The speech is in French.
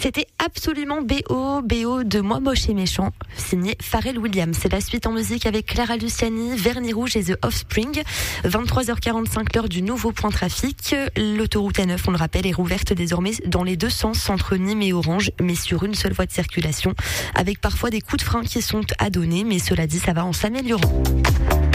C'était absolument BO de Moi Moche et Méchant, signé Pharrell Williams. C'est la suite en musique avec Clara Luciani, Vernis Rouge et The Offspring. 23h45, l'heure du nouveau point trafic. L'autoroute A9, on le rappelle, est rouverte désormais dans les deux sens entre Nîmes et Orange, mais sur une seule voie de circulation, avec parfois des coups de frein qui sont à donner, mais cela dit, ça va en s'améliorant.